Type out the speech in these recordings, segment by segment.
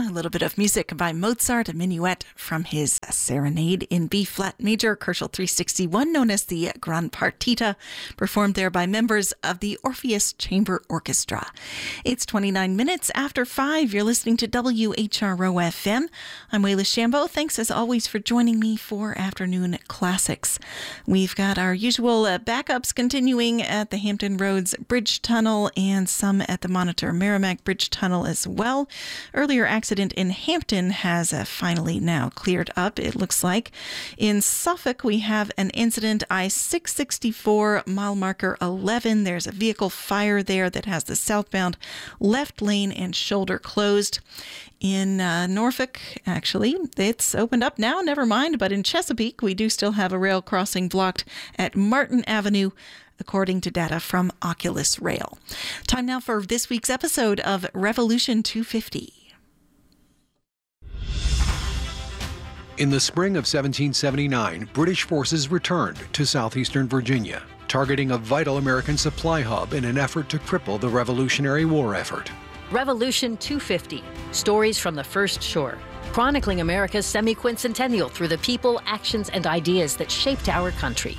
A little bit of music by Mozart, a minuet from his Serenade in B-flat major, Kochel 361, known as the Gran Partita, performed there by members of the Orpheus Chamber Orchestra. It's 29 minutes after 5. You're listening to WHRO-FM. I'm Wayla Shambo. Thanks, as always, for joining me for Afternoon Classics. We've got our usual backups continuing at the Hampton Roads Bridge Tunnel and some at the Monitor Merrimack Bridge Tunnel as well. Earlier accident in Hampton has finally now cleared up, it looks like. In Suffolk, we have an incident, I-664, mile marker 11. There's a vehicle fire there that has the southbound left lane and shoulder closed. In Norfolk, actually, it's opened up now, never mind. But in Chesapeake, we do still have a rail crossing blocked at Martin Avenue, according to data from Oculus Rail. Time now for this week's episode of Revolution 250. In the spring of 1779, British forces returned to southeastern Virginia, targeting a vital American supply hub in an effort to cripple the Revolutionary War effort. Revolution 250, stories from the first shore, chronicling America's semi-quincentennial through the people, actions, and ideas that shaped our country.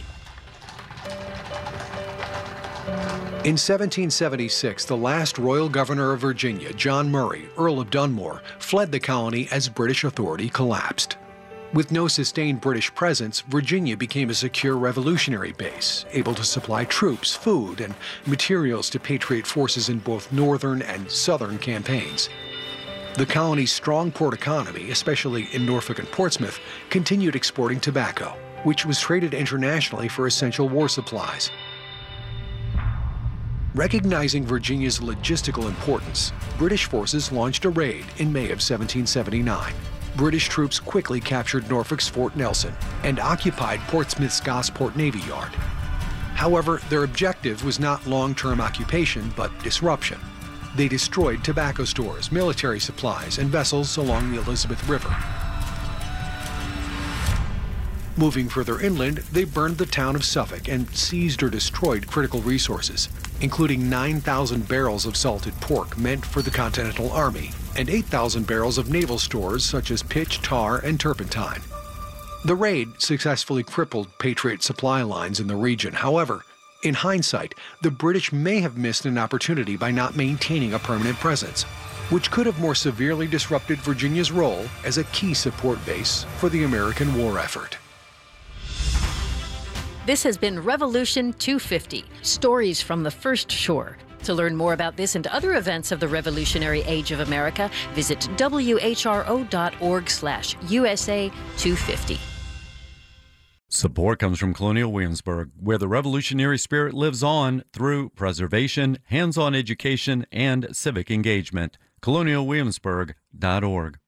In 1776, the last royal governor of Virginia, John Murray, Earl of Dunmore, fled the colony as British authority collapsed. With no sustained British presence, Virginia became a secure revolutionary base, able to supply troops, food, and materials to Patriot forces in both northern and southern campaigns. The colony's strong port economy, especially in Norfolk and Portsmouth, continued exporting tobacco, which was traded internationally for essential war supplies. Recognizing Virginia's logistical importance, British forces launched a raid in May of 1779. British troops quickly captured Norfolk's Fort Nelson and occupied Portsmouth's Gosport Navy Yard. However, their objective was not long-term occupation, but disruption. They destroyed tobacco stores, military supplies, and vessels along the Elizabeth River. Moving further inland, they burned the town of Suffolk and seized or destroyed critical resources, including 9,000 barrels of salted pork meant for the Continental Army, and 8,000 barrels of naval stores such as pitch, tar, and turpentine. The raid successfully crippled Patriot supply lines in the region. However, in hindsight, the British may have missed an opportunity by not maintaining a permanent presence, which could have more severely disrupted Virginia's role as a key support base for the American war effort. This has been Revolution 250, stories from the first shore. To learn more about this and other events of the Revolutionary Age of America, visit whro.org/USA 250. Support comes from Colonial Williamsburg, where the revolutionary spirit lives on through preservation, hands-on education, and civic engagement. colonialwilliamsburg.org.